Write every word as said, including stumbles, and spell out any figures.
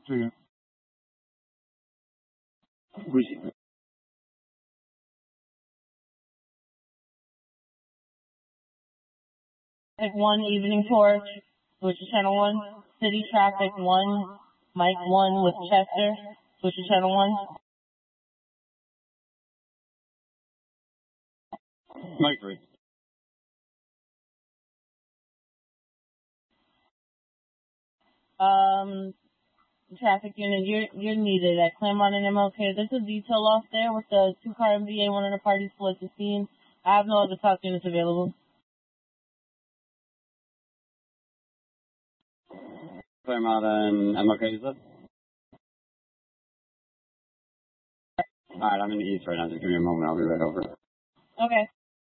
Speaking. Recently. Traffic one, evening tour, switch to channel one. City traffic one, Mike one with Chester, switch to channel one. Mike three. Um, traffic unit, you're you're needed at Claremont and M L K. There's a detail off there with the two car M V A, one of the parties split the scene. I have no other talk units available. Claremont and M L K, is that? Alright, I'm in the east right now. Just give me a moment. I'll be right over. Okay.